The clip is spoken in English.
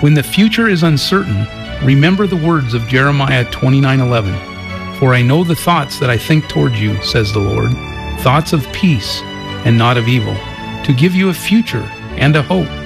When the future is uncertain, remember the words of Jeremiah 29:11. For I know the thoughts that I think toward you, says the Lord, thoughts of peace and not of evil, to give you a future and a hope.